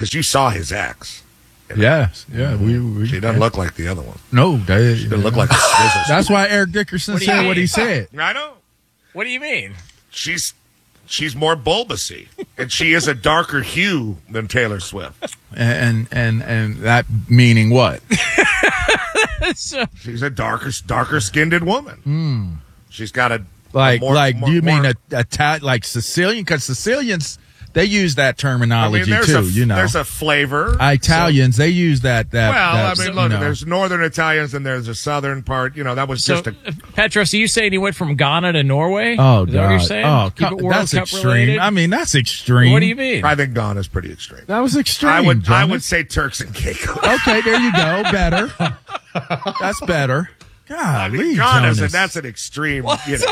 because you saw his ex. Yes, yeah. She doesn't look like the other one. No, She doesn't look like a Swizzle. That's why Eric Dickerson said what he said. I know. What do you mean? She's more bulbousy, and she is a darker hue than Taylor Swift. And that meaning what? She's a darker skinned woman. She's got a like. Do you mean more- like Sicilian? Because Sicilians, they use that terminology too. There's a flavor. Italians, they use that. Look, there's northern Italians and there's a southern part. That was just a. Petros, are you saying he went from Ghana to Norway? Oh, is that what you're saying? Oh, Keep it World that's Cup extreme. related? I mean, that's extreme. What do you mean? I think Ghana's pretty extreme. That was extreme. I would say Turks and Caicos. Okay, there you go. Better. That's better. Golly, Jonas. That's an extreme.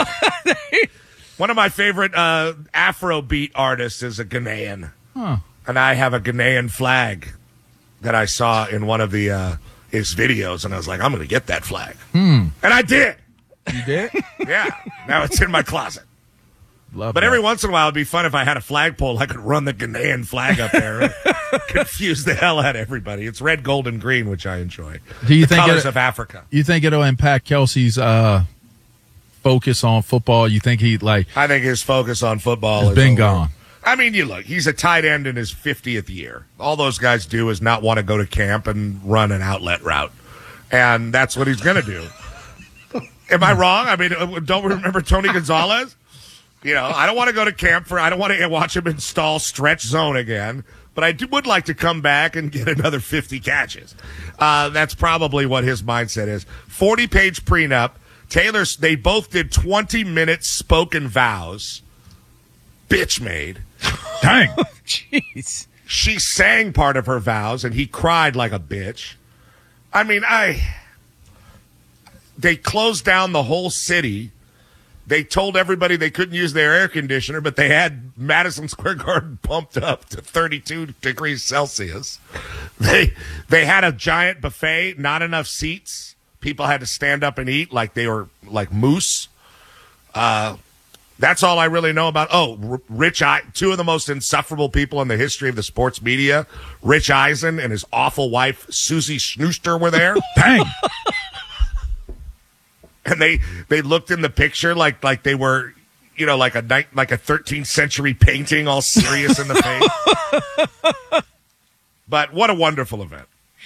One of my favorite Afrobeat artists is a Ghanaian. And I have a Ghanaian flag that I saw in one of the his videos, and I was like, I'm going to get that flag. And I did. You did? Yeah. Now it's in my closet. Love But that. every once in a while, it'd be fun if I had a flagpole. I could run the Ghanaian flag up there and confuse the hell out of everybody. It's red, gold, and green, which I enjoy. Do you the think colors of Africa. You think it'll impact Kelsey's focus on football? You think I think his focus on football has is been over. gone. I mean, you look, he's a tight end in his 50th year. All those guys do is not want to go to camp and run an outlet route. And that's what he's going to do. Am I wrong? I mean, don't we remember Tony Gonzalez? I don't want to go to camp I don't want to watch him install stretch zone again, but I would like to come back and get another 50 catches. That's probably what his mindset is. 40-page prenup. They both did 20-minute spoken vows. Bitch made. Dang. Jeez. She sang part of her vows, and he cried like a bitch. I mean, they closed down the whole city. They told everybody they couldn't use their air conditioner, but they had Madison Square Garden pumped up to 32 degrees Celsius. They had a giant buffet, not enough seats. People had to stand up and eat like they were like moose. That's all I really know about. Two of the most insufferable people in the history of the sports media, Rich Eisen and his awful wife, Susie Schnooster, were there. Dang. And they looked in the picture like they were, like a 13th century painting, all serious in the face. But what a wonderful event.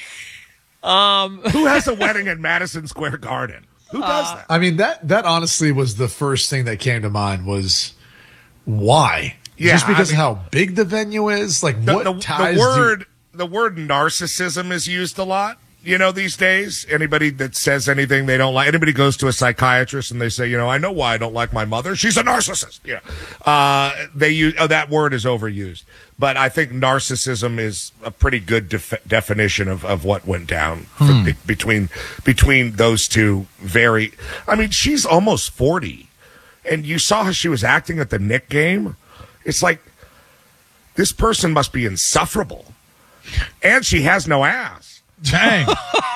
Who has a wedding at Madison Square Garden? Who does that? I mean, that honestly was the first thing that came to mind was why? Yeah, Just because of how big the venue is? Like, what ties the word narcissism is used a lot, these days. Anybody that says anything they don't like, anybody goes to a psychiatrist and they say, I know why I don't like my mother. She's a narcissist. Yeah. They use that word is overused. But I think narcissism is a pretty good definition of what went down between those two. I mean, she's almost 40, and you saw how she was acting at the Knick game. It's like this person must be insufferable, and she has no ass. Dang.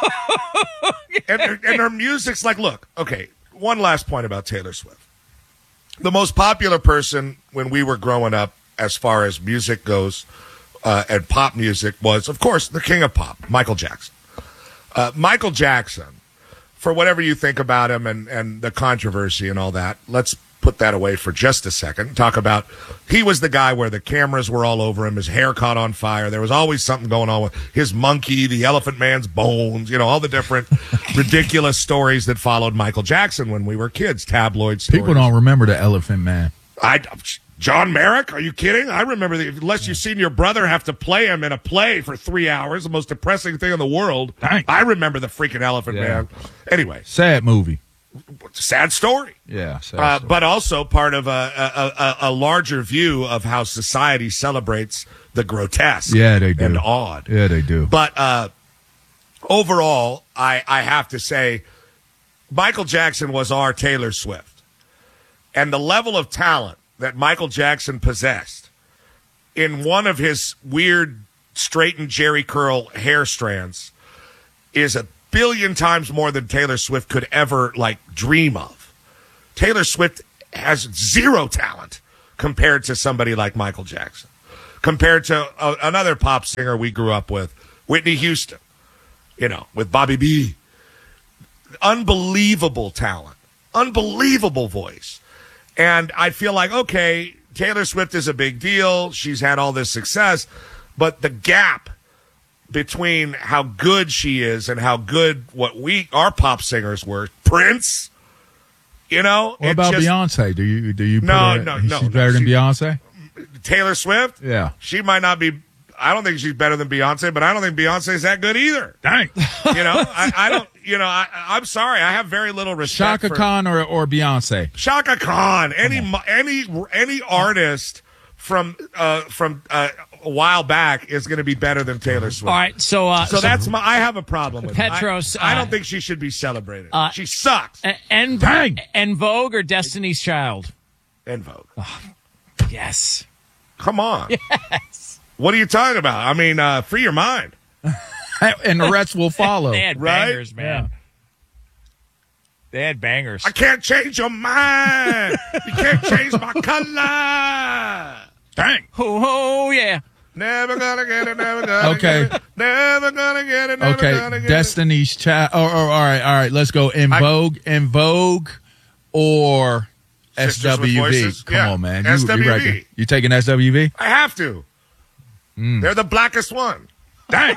and her music's like, look, okay. One last point about Taylor Swift. The most popular person when we were growing up, as far as music goes, and pop music was, of course, the king of pop, Michael Jackson. Michael Jackson, for whatever you think about him and the controversy and all that, let's put that away for just a second. Talk about, he was the guy where the cameras were all over him, his hair caught on fire. There was always something going on with his monkey, the Elephant Man's bones, all the different ridiculous stories that followed Michael Jackson when we were kids, tabloid stories. People don't remember the Elephant Man. John Merrick? Are you kidding? I remember unless you've seen your brother have to play him in a play for 3 hours, the most depressing thing in the world. Dang. I remember the freaking Elephant Man. Anyway. Sad movie. Sad story. Yeah. Sad story. But also part of a larger view of how society celebrates the grotesque. Yeah, they do. And odd. Yeah, they do. But overall, I have to say, Michael Jackson was our Taylor Swift. And the level of talent that Michael Jackson possessed in one of his weird straightened Jerry curl hair strands is 1 billion times more than Taylor Swift could ever dream of. Taylor Swift has zero talent compared to somebody like Michael Jackson. compared to another pop singer we grew up with, Whitney Houston, with Bobby B. Unbelievable talent, unbelievable voice. And I feel like, okay, Taylor Swift is a big deal. She's had all this success, but the gap between how good she is and how good our pop singers were, Prince, What about Beyonce? Do you? No. She's better than Beyonce. Taylor Swift? Yeah. She might not be. I don't think she's better than Beyonce, but I don't think Beyonce's that good either. Dang. I don't. I'm sorry. I have very little respect. Shaka Khan or Beyonce. Shaka Khan. Any artist from a while back is going to be better than Taylor Swift. All right, so that's I have a problem with Petros. I don't think she should be celebrated. She sucks. En Vogue or Destiny's Child? En Vogue. Yes. Come on. Yes. What are you talking about? I mean, free your mind. And the rest will follow. They had bangers, man. Yeah. They had bangers. I can't change your mind. You can't change my color. Dang. Oh, yeah. Never gonna get it, never gonna Okay. get it. Never gonna get it, never gonna get Destiny's Child. All right. Let's go. En Vogue or Sisters with SWV. Voices? Come Yeah. on, man. SWV. You taking SWV? I have to. They're the blackest one. Dang.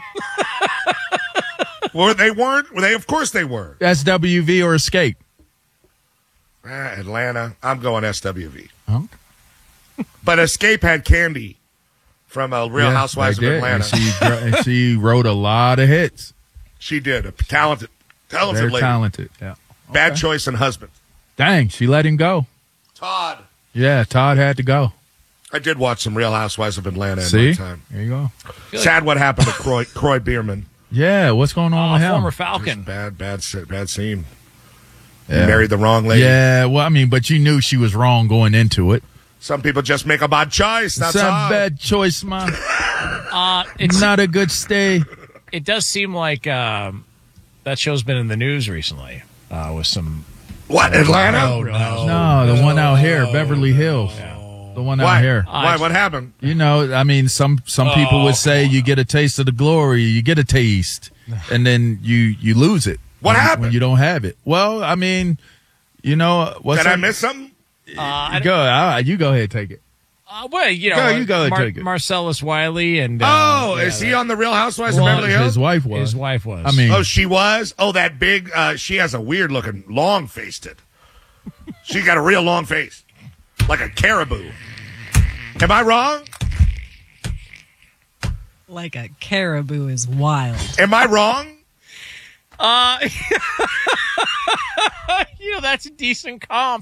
Well, they weren't. Well, of course they were. SWV or Escape? Atlanta. I'm going SWV. Huh? But Escape had Candy from Real Housewives of Atlanta. And she wrote a lot of hits. She did. A talented Very lady. talented. Yeah. Bad choice in husband. Dang, she let him go. Todd. Yeah, Todd had to go. I did watch some Real Housewives of Atlanta in See? my time. There you go. Sad what happened to Croy Bierman. Yeah, what's going on with him? Former Falcon. Bad scene. Yeah. He married the wrong lady. Yeah, well, I mean, but you knew she was wrong going into it. Some people just make a bad choice. That's It's a all. bad choice, man. It's not a good stay. It does seem like that show's been in the news recently with some. What, Atlanta? No, the one out here, Beverly Hills. Yeah. The one out here. Why? What happened? I mean, some people would say you get a taste of the glory, you get a taste, and then you lose it. What happened? When you don't have it. Well, I mean, what's Did I miss something? You go ahead and take it. Well, you go ahead and take it. Marcellus Wiley and. Is he on the Real Housewives of Beverly Hills? His wife was. His wife was. I mean, she was? Oh, that big. She has a weird looking, long faced. She got a real long face, like a caribou. Am I wrong? Like a caribou is wild. Am I wrong? That's a decent comp.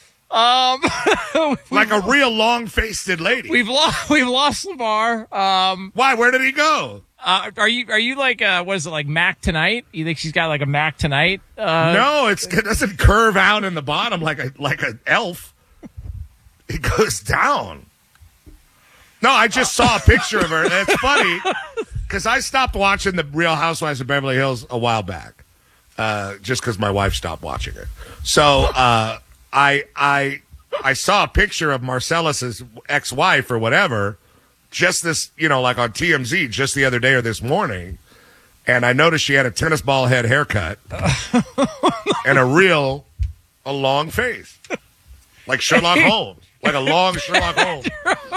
Like a real long-faced lady. We've lost LeVar. Why? Where did he go? Are you like what is it, like Mac Tonight? You think she's got like a Mac Tonight? No, it doesn't curve out in the bottom like an elf. It goes down. No, I just saw a picture of her. And it's funny because I stopped watching the Real Housewives of Beverly Hills a while back, just because my wife stopped watching it. So I saw a picture of Marcellus's ex-wife or whatever, just this, like on TMZ, just the other day or this morning, and I noticed she had a tennis ball head haircut and a long face, like Sherlock Holmes, like a long Sherlock Holmes.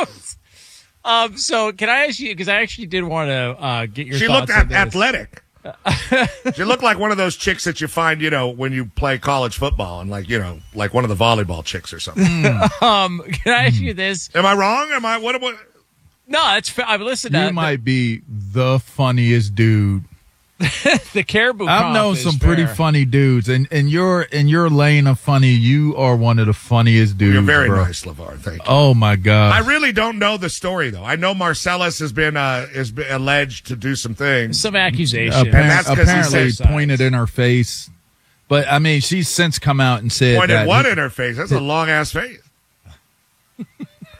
So can I ask you, because I actually did want to get your thoughts She looked on this. athletic. She looked like one of those chicks that you find, when you play college football and like one of the volleyball chicks or something. Can I ask you this? Am I wrong? Am I, what? No, that's, I've listened to you might be the funniest dude. the caribou. I've known some pretty funny dudes, and in your lane of funny, you are one of the funniest dudes. You're very bro. nice, LeVar. Thank you. Oh my God! I really don't know the story though. I know Marcellus has been alleged to do some things, some accusations. that's 'cause he apparently said pointed in her face, but I mean, she's since come out and said pointed that what in her face? That's a long ass face.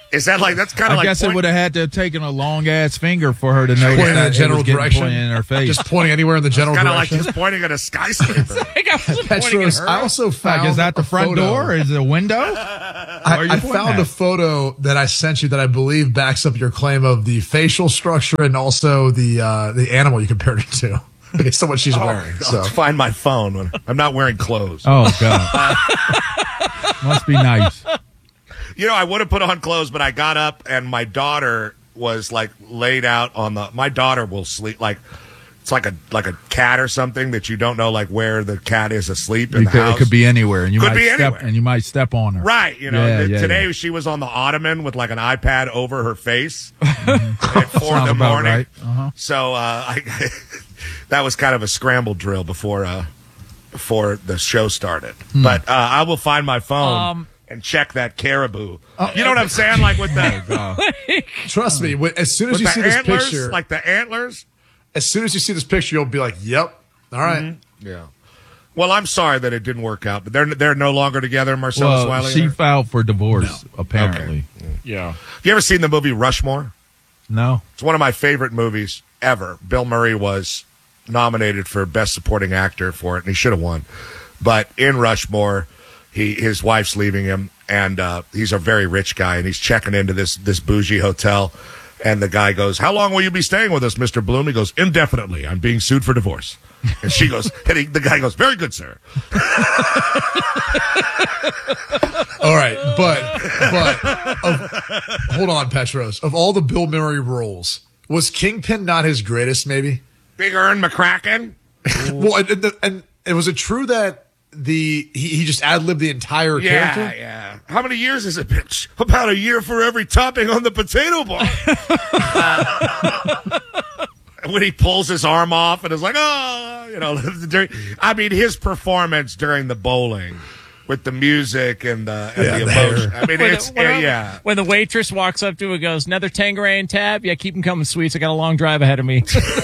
Is that like that's kind of I like guess it would have had to have taken a long ass finger for her to know Pointing in that the general it was getting direction. pointed in her face. Just pointing anywhere in the general kind of like direction. just pointing at a skyscraper. Like I wasn't pointing at Petros, her. I also found Like, is that the a front photo. door? Is it a window? I found a photo that I sent you that I believe backs up your claim of the facial structure and also the animal you compared it to, based on what she's wearing. So Let's find my phone when I'm not wearing clothes. Oh God, must be nice. You know, I would have put on clothes, but I got up and my daughter was like laid out on the. My daughter will sleep like it's like a cat or something that you don't know like where the cat is asleep in the house. It could be anywhere, and you Could might be step anywhere. and you might step on her. Right, you know. Yeah, Today she was on the ottoman with like an iPad over her face at 4 in Sounds the about morning. right. Uh-huh. So that was kind of a scramble drill before the show started. But I will find my phone and check that caribou. You know what I'm saying? Like with the trust me, as soon as with you the see this antlers, picture, like the antlers. as soon as you see this picture, you'll be like, "Yep, all right." Yeah. Well, I'm sorry that it didn't work out, but they're no longer together. Marcellus Well, Wiley. she and her? filed for divorce. Apparently, Yeah. You ever seen the movie Rushmore? no. It's one of my favorite movies ever. Bill Murray was nominated for Best Supporting Actor for it, and he should have won. But in Rushmore, his wife's leaving him, and he's a very rich guy, and he's checking into this bougie hotel. And the guy goes, "How long will you be staying with us, Mr. Bloom?" He goes, "Indefinitely. I'm being sued for divorce." And she goes, the guy goes, "Very good, sir." All right, but hold on, Petros. Of all the Bill Murray roles, was Kingpin not his greatest? Maybe. Big Earn McCracken. Well, and was it true that he just ad-libbed the entire character? Yeah. How many years has it been? About a year for every topping on the potato bar. When he pulls his arm off and is like, "Oh," you know, I mean, his performance during the bowling with the music and the emotion. I mean, it's yeah. When the waitress walks up to him and goes, "Another Tanqueray and tab? Yeah, keep them coming, sweets. I got a long drive ahead of me."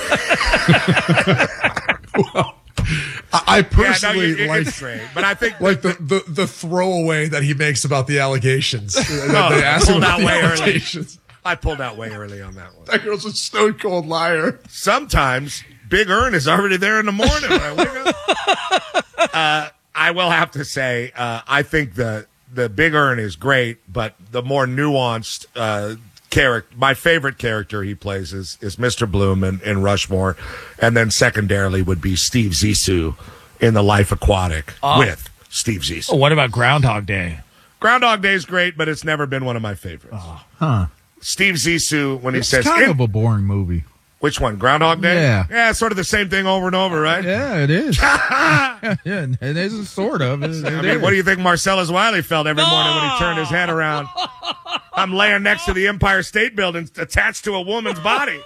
I personally like it's great, but I think like the throwaway that he makes about the allegations. That they ask him pulled about out the way early. allegations. I pulled out way early on that one. That girl's a stone cold liar. Sometimes Big Earn is already there in the morning when I wake up. I will have to say, I think the Big Earn is great, but the more nuanced character, my favorite character he plays is Mr. Bloom in Rushmore, and then secondarily would be Steve Zissou in The Life Aquatic with Steve Zissou. Oh, what about Groundhog Day? Groundhog Day is great, but it's never been one of my favorites. Steve Zissou, when he It's says, kind of a boring movie. which one, Groundhog Day? Yeah. It's sort of the same thing over and over, right? Yeah, it is. Yeah, it is sort of. I mean, what do you think Marcellus Wiley felt every morning when he turned his head around? I'm laying next to the Empire State Building attached to a woman's body.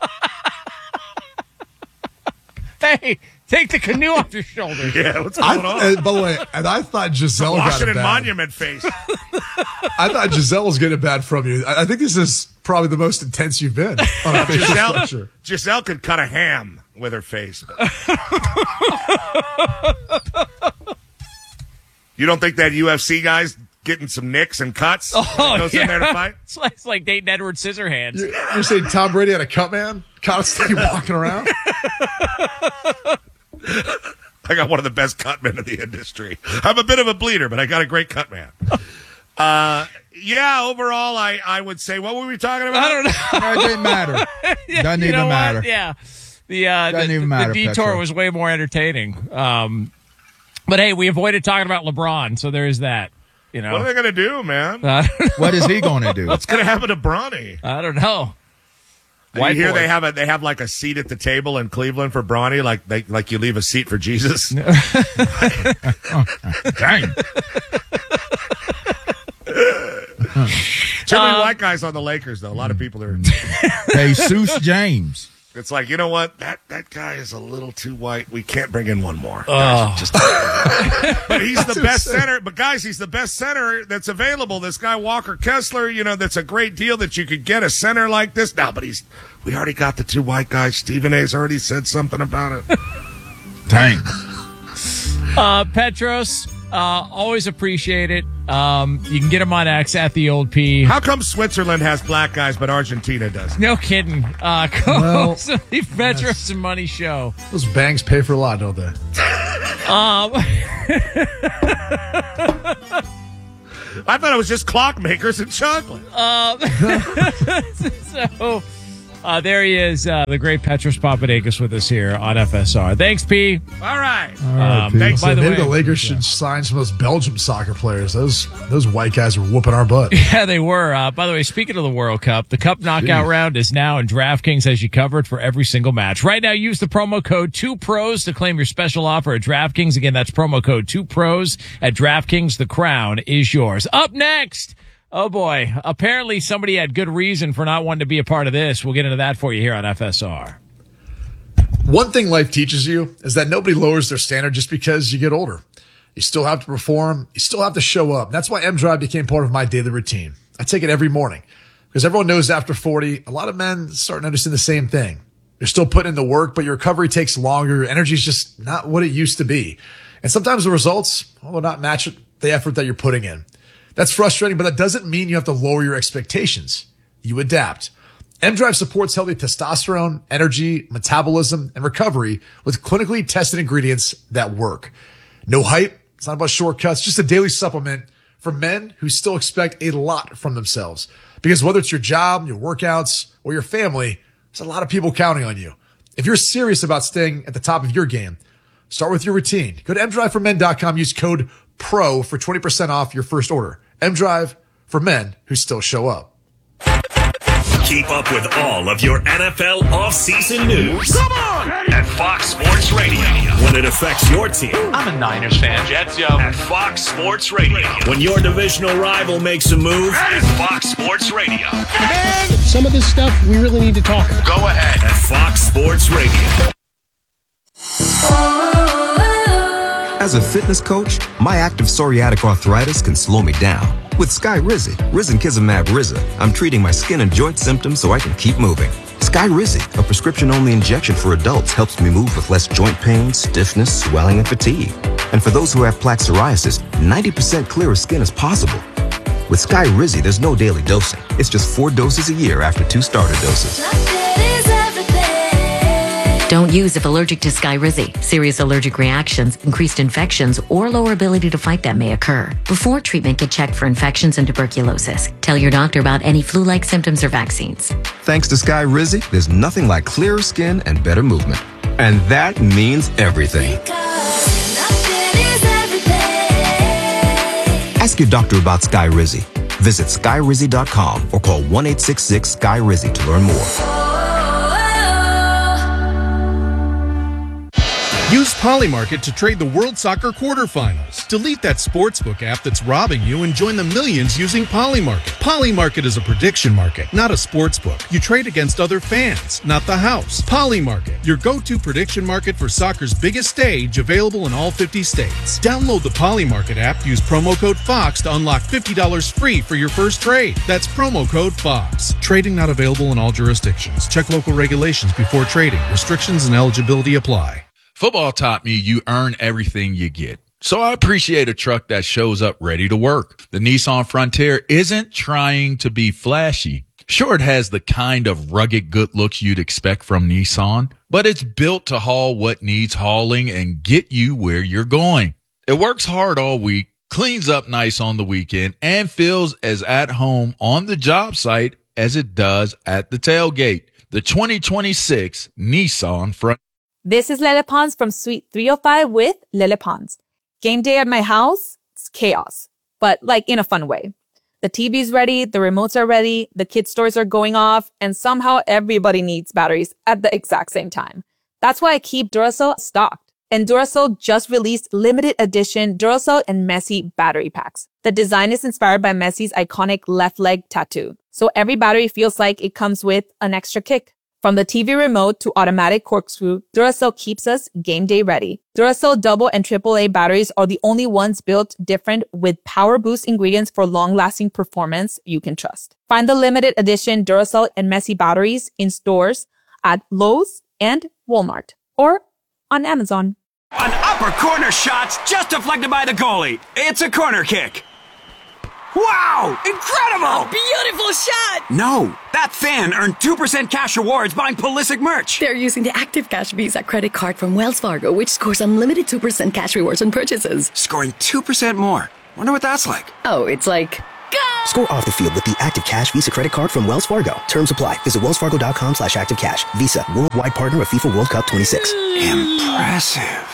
Hey, take the canoe off your shoulders. Yeah, what's going on? By the way, and I thought Giselle got it Washington bad. Monument face. I thought Giselle was getting it bad from you. I think this is probably the most intense you've been on a facial structure. Giselle could cut a ham with her face. You don't think that UFC guy's getting some nicks and cuts? Goes in there to fight? It's like dating Edward Scissorhands. You're saying Tom Brady had a cut man? Constantly walking around? I got one of the best cut men in the industry. I'm a bit of a bleeder, but I got a great cut man. Yeah, overall, I would say, what were we talking about? I don't know. No, it didn't matter. Doesn't You even know what? matter. Yeah. Doesn't even matter, The detour Petro. was way more entertaining. But hey, we avoided talking about LeBron, so there's that. You know, What are they going to do, man? What is he going to do? What's going to happen to Bronny? I don't know. You hear Whiteboard. they have like a seat at the table in Cleveland for Bronny, like you leave a seat for Jesus. Dang. Too many white guys on the Lakers, though. A lot of people are. Jesus James. It's like, you know what? That guy is a little too white. We can't bring in one more. Oh. But he's the best center. But guys, he's the best center that's available. This guy Walker Kessler, that's a great deal that you could get a center like this. Now, but we already got the two white guys. Stephen A's already said something about it. Dang. Petros, always appreciate it. You can get them on X at the old P. How come Switzerland has black guys but Argentina doesn't? No kidding. Co-host of the Petros and Money Show. Those banks pay for a lot, don't they? I thought it was just clockmakers and chocolate. So there he is, the great Petros Papadakis with us here on FSR. Thanks, P. All right. Thanks. By the Maybe way, the Lakers should sign some of those Belgium soccer players. Those white guys were whooping our butt. Yeah, they were. By the way, speaking of the World Cup, the Cup knockout round is now in DraftKings as you covered for every single match. Right now, use the promo code 2pros to claim your special offer at DraftKings. Again, that's promo code 2pros at DraftKings. The crown is yours. Up next. Oh, boy. Apparently, somebody had good reason for not wanting to be a part of this. We'll get into that for you here on FSR. One thing life teaches you is that nobody lowers their standard just because you get older. You still have to perform. You still have to show up. That's why M-Drive became part of my daily routine. I take it every morning because everyone knows after 40, a lot of men start noticing the same thing. You're still putting in the work, but your recovery takes longer. Your energy is just not what it used to be. And sometimes the results will not match the effort that you're putting in. That's frustrating, but that doesn't mean you have to lower your expectations. You adapt. M-Drive supports healthy testosterone, energy, metabolism, and recovery with clinically tested ingredients that work. No hype. It's not about shortcuts, just a daily supplement for men who still expect a lot from themselves. Because whether it's your job, your workouts, or your family, there's a lot of people counting on you. If you're serious about staying at the top of your game, start with your routine. Go to mdriveformen.com, use code PRO for 20% off your first order. M-Drive for men who still show up. Keep up with all of your NFL offseason news. Come on! At Fox Sports Radio. When it affects your team. I'm a Niners fan. Jets, yo. At Fox Sports Radio. When your divisional rival makes a move. At Fox Sports Radio. Man, some of this stuff we really need to talk about. Go ahead. At Fox Sports Radio. As a fitness coach, my active psoriatic arthritis can slow me down. With Skyrizi, Risankizumab Riza, I'm treating my skin and joint symptoms so I can keep moving. Skyrizi, a prescription-only injection for adults, helps me move with less joint pain, stiffness, swelling, and fatigue. And for those who have plaque psoriasis, 90% clearer skin is possible. With Skyrizi, there's no daily dosing. It's just 4 doses a year after 2 starter doses. Don't use if allergic to Skyrizi. Serious allergic reactions, increased infections, or lower ability to fight them may occur. Before treatment, get checked for infections and tuberculosis. Tell your doctor about any flu-like symptoms or vaccines. Thanks to Skyrizi, there's nothing like clearer skin and better movement. And that means everything. Ask your doctor about Skyrizi. Visit Skyrizi.com or call 1-866-SKY-RIZI to learn more. Use Polymarket to trade the World Soccer quarterfinals. Delete that sportsbook app that's robbing you and join the millions using Polymarket. Polymarket is a prediction market, not a sportsbook. You trade against other fans, not the house. Polymarket, your go-to prediction market for soccer's biggest stage, available in all 50 states. Download the Polymarket app, use promo code FOX to unlock $50 free for your first trade. That's promo code FOX. Trading not available in all jurisdictions. Check local regulations before trading. Restrictions and eligibility apply. Football taught me you earn everything you get. So I appreciate a truck that shows up ready to work. The Nissan Frontier isn't trying to be flashy. Sure, it has the kind of rugged good looks you'd expect from Nissan, but it's built to haul what needs hauling and get you where you're going. It works hard all week, cleans up nice on the weekend, and feels as at home on the job site as it does at the tailgate. The 2026 Nissan Frontier. This is Lele Pons from Suite 305 with Lele Pons. Game day at my house, it's chaos, but like in a fun way. The TV's ready, the remotes are ready, the kids' toys are going off, and somehow everybody needs batteries at the exact same time. That's why I keep Duracell stocked. And Duracell just released limited edition Duracell and Messi battery packs. The design is inspired by Messi's iconic left leg tattoo, so every battery feels like it comes with an extra kick. From the TV remote to automatic corkscrew, Duracell keeps us game day ready. Duracell double and AAA batteries are the only ones built different with power boost ingredients for long-lasting performance you can trust. Find the limited edition Duracell and Messi batteries in stores at Lowe's and Walmart or on Amazon. An upper corner shot just deflected by the goalie. It's a corner kick. Wow! Incredible! A beautiful shot! No, that fan earned 2% cash rewards buying Pulisic merch. They're using the Active Cash Visa credit card from Wells Fargo, which scores unlimited 2% cash rewards on purchases. Scoring 2% more. Wonder what that's like. Oh, it's like... Score off the field with the Active Cash Visa credit card from Wells Fargo. Terms apply. Visit wellsfargo.com/activecash. Visa, worldwide partner of FIFA World Cup 26. Impressive.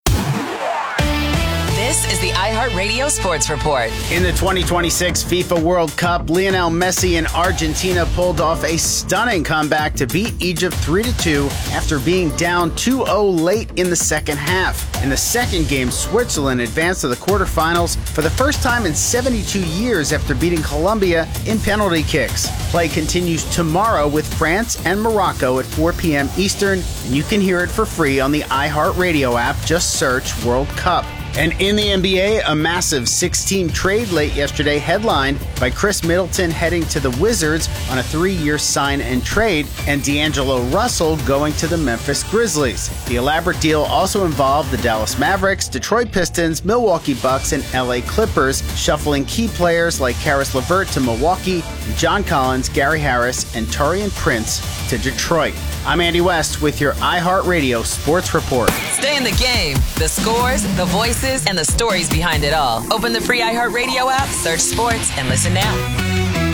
This is the iHeartRadio Sports Report. In the 2026 FIFA World Cup, Lionel Messi and Argentina pulled off a stunning comeback to beat Egypt 3-2 after being down 2-0 late in the second half. In the second game, Switzerland advanced to the quarterfinals for the first time in 72 years after beating Colombia in penalty kicks. Play continues tomorrow with France and Morocco at 4 p.m. Eastern, and you can hear it for free on the iHeartRadio app. Just search World Cup. And in the NBA, a massive 6-team trade late yesterday headlined by Chris Middleton heading to the Wizards on a 3-year sign and trade, and D'Angelo Russell going to the Memphis Grizzlies. The elaborate deal also involved the Dallas Mavericks, Detroit Pistons, Milwaukee Bucks, and LA Clippers, shuffling key players like Karis LeVert to Milwaukee, John Collins, Gary Harris, and Taurean Prince to Detroit. I'm Andy West with your iHeartRadio Sports Report. Stay in the game. The scores, the voices, and the stories behind it all. Open the free iHeartRadio app, search sports, and listen now.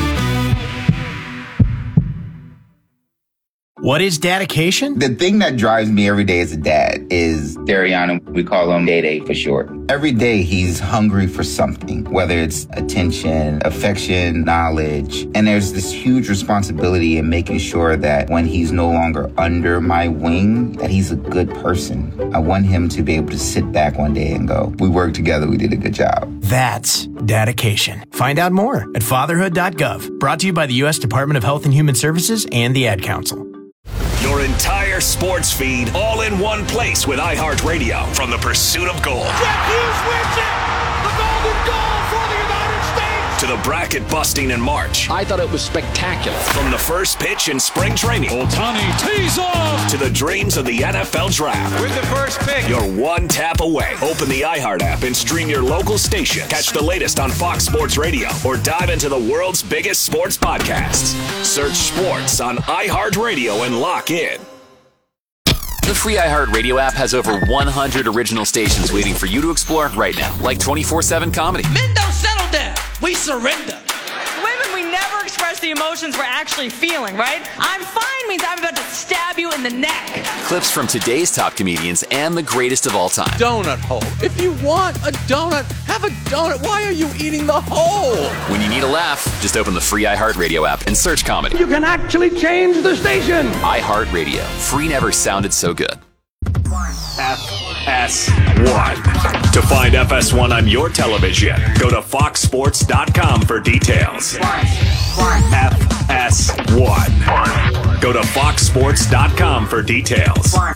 What is dedication? The thing that drives me every day as a dad is Dariano. We call him Day-Day for short. Every day he's hungry for something, whether it's attention, affection, knowledge. And there's this huge responsibility in making sure that when he's no longer under my wing, that he's a good person. I want him to be able to sit back one day and go, we worked together, we did a good job. That's dedication. Find out more at fatherhood.gov. Brought to you by the U.S. Department of Health and Human Services and the Ad Council. Your entire sports feed all in one place with iHeartRadio from the pursuit of gold. Jack Hughes wins it! The golden goal for the United States! To the bracket busting in March. I thought it was spectacular. From the first pitch in spring training. Ohtani tees off! To the dreams of the NFL Draft. With the first pick. You're one tap away. Open the iHeart app and stream your local station. Catch the latest on Fox Sports Radio or dive into the world's biggest sports podcasts. Search sports on iHeartRadio and lock in. The free iHeartRadio app has over 100 original stations waiting for you to explore right now, like 24/7 comedy. Men don't settle down. We surrender. Women, we never express the emotions we're actually feeling, right? I'm fine means I'm about to stab you in the neck. Clips from today's top comedians and the greatest of all time. Donut hole. If you want a donut, have a donut. Why are you eating the hole? When you need a laugh, just open the free iHeartRadio app and search comedy. You can actually change the station. iHeartRadio. Free never sounded so good. FS1. To find FS1 on your television, go to foxsports.com for details. FS1. Go to foxsports.com for details.